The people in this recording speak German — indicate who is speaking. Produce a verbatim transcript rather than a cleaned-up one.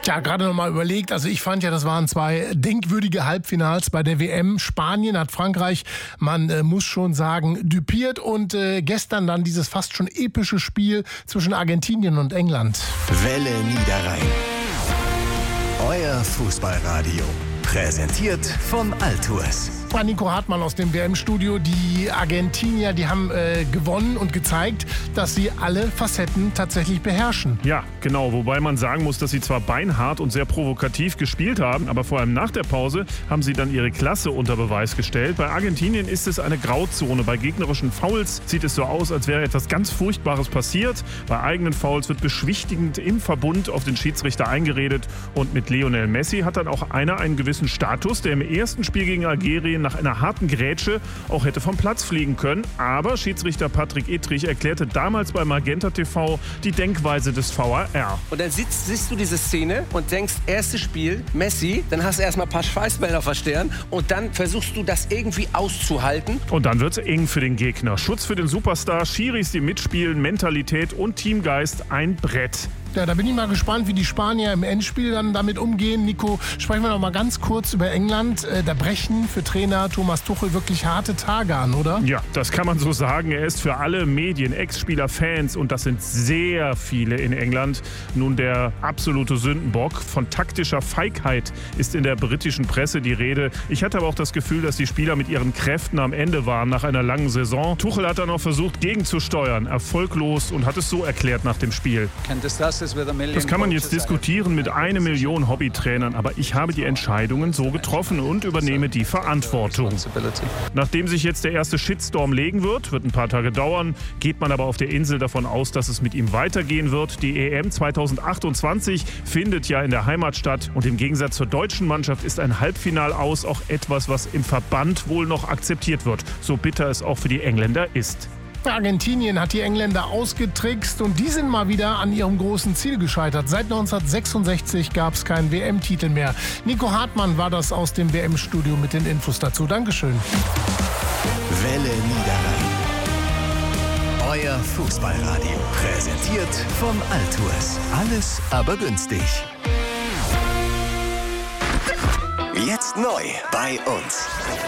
Speaker 1: Ja, gerade noch mal überlegt, also ich fand ja, das waren zwei denkwürdige Halbfinals bei der W M. Spanien hat Frankreich, man äh, muss schon sagen, düpiert und äh, gestern dann dieses fast schon epische Spiel zwischen Argentinien und England.
Speaker 2: Welle Niederrhein. Euer Fußballradio. Präsentiert von Altours.
Speaker 1: Nico Hartmann aus dem W M-Studio. Die Argentinier, die haben äh, gewonnen und gezeigt, dass sie alle Facetten tatsächlich beherrschen.
Speaker 3: Ja, genau. Wobei man sagen muss, dass sie zwar beinhart und sehr provokativ gespielt haben, aber vor allem nach der Pause haben sie dann ihre Klasse unter Beweis gestellt. Bei Argentinien ist es eine Grauzone. Bei gegnerischen Fouls sieht es so aus, als wäre etwas ganz Furchtbares passiert. Bei eigenen Fouls wird beschwichtigend im Verbund auf den Schiedsrichter eingeredet. Und mit Lionel Messi hat dann auch einer einen gewissen Status, der im ersten Spiel gegen Algerien nach einer harten Grätsche auch hätte vom Platz fliegen können. Aber Schiedsrichter Patrick Ittrich erklärte damals bei Magenta T V die Denkweise des V A R.
Speaker 4: Und dann siehst, siehst du diese Szene und denkst, erstes Spiel, Messi, dann hast du erstmal ein paar Schweißbänder auf der Stirn und dann versuchst du das irgendwie auszuhalten.
Speaker 3: Und dann wird es eng für den Gegner. Schutz für den Superstar, Schiris, die mitspielen, Mentalität und Teamgeist, ein Brett.
Speaker 1: Ja, da bin ich mal gespannt, wie die Spanier im Endspiel dann damit umgehen. Nico, sprechen wir noch mal ganz kurz über England. Äh, da brechen für Trainer Thomas Tuchel wirklich harte Tage an, oder?
Speaker 3: Ja, das kann man so sagen. Er ist für alle Medien, Ex-Spieler, Fans, und das sind sehr viele in England, nun der absolute Sündenbock. Von taktischer Feigheit ist in der britischen Presse die Rede. Ich hatte aber auch das Gefühl, dass die Spieler mit ihren Kräften am Ende waren nach einer langen Saison. Tuchel hat dann auch versucht, gegenzusteuern, erfolglos, und hat es so erklärt nach dem Spiel. Das kann man jetzt diskutieren mit einer Million Hobbytrainern, aber ich habe die Entscheidungen so getroffen und übernehme die Verantwortung. Nachdem sich jetzt der erste Shitstorm legen wird, wird ein paar Tage dauern, geht man aber auf der Insel davon aus, dass es mit ihm weitergehen wird. Die E M zwanzig achtundzwanzig findet ja in der Heimat statt und im Gegensatz zur deutschen Mannschaft ist ein Halbfinal aus auch etwas, was im Verband wohl noch akzeptiert wird, so bitter es auch für die Engländer ist.
Speaker 1: Argentinien hat die Engländer ausgetrickst und die sind mal wieder an ihrem großen Ziel gescheitert. Seit neunzehnhundertsechsundsechzig gab es keinen W M-Titel mehr. Nico Hartmann war das aus dem W M-Studio mit den Infos dazu. Dankeschön.
Speaker 2: Welle Niederrhein. Euer Fußballradio. Präsentiert von Altours. Alles aber günstig. Jetzt neu bei uns.